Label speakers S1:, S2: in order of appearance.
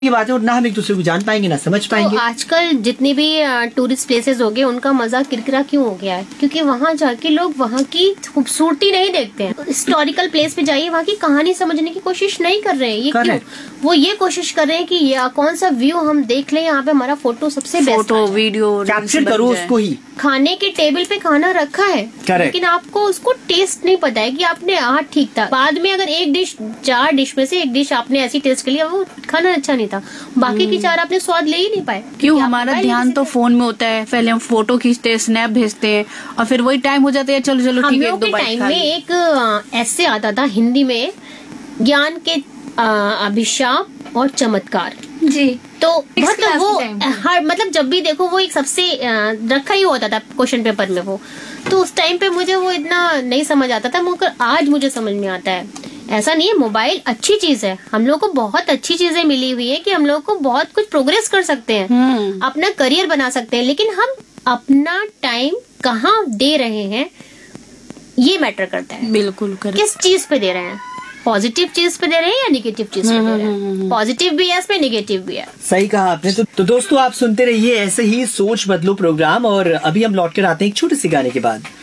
S1: ये बात है और ना हम एक दूसरे को जान पाएंगे ना समझ पाएंगे।
S2: तो आजकल जितनी भी टूरिस्ट प्लेसेस हो गए उनका मजा किरकिरा क्यों हो गया है? क्योंकि वहाँ जाके लोग वहाँ की खूबसूरती नहीं देखते हैं। हिस्टोरिकल प्लेस पे जाइए, वहाँ की कहानी समझने की कोशिश नहीं कर रहे हैं। ये क्यों? वो ये कोशिश कर रहे हैं कि ये कौन सा व्यू हम देख लें, यहाँ पे हमारा फोटो सबसे बेस्ट,
S3: फोटो वीडियो
S1: कैप्चर करो उसको ही।
S2: खाने के टेबल पे खाना रखा है, लेकिन आपको उसको टेस्ट नहीं पता है कि आपने ठीक था। बाद में अगर एक डिश, 4 डिश में से एक डिश आपने ऐसी टेस्ट कर लिया, वो खाना अच्छा नहीं था, बाकी की 4 आपने स्वाद ले ही नहीं पाए।
S3: क्यों? हमारा ध्यान तो फोन में होता है। पहले हम फोटो खींचते हैं, स्नैप भेजते हैं और फिर वही टाइम हो जाता है, चलो चलो ठीक है।
S2: हम लोग के टाइम में एक ऐसे आता था हिंदी में, ज्ञान के अभिशाप और चमत्कार
S4: जी।
S2: तो मतलब वो हर मतलब जब भी देखो वो एक सबसे रखा ही होता था क्वेश्चन पेपर में वो। तो उस टाइम पे मुझे वो इतना नहीं समझ आता था, मगर आज मुझे समझ में आता है। ऐसा नहीं है, मोबाइल अच्छी चीज है, हम लोग को बहुत अच्छी चीजें मिली हुई है कि हम लोग को बहुत कुछ प्रोग्रेस कर सकते हैं, अपना करियर बना सकते हैं, लेकिन हम अपना टाइम कहाँ दे रहे हैं ये मैटर करता है।
S3: बिल्कुल
S2: किस चीज पे दे रहे हैं, पॉजिटिव चीज पे दे रहे हैं या निगेटिव चीज पे दे रहे हैं? पॉजिटिव भी है इसमें, निगेटिव भी है।
S1: सही कहा आपने। तो दोस्तों आप सुनते रहिए ऐसे ही सोच बदलो प्रोग्राम, और अभी हम लौट कर आते हैं एक छोटे से गाने के बाद।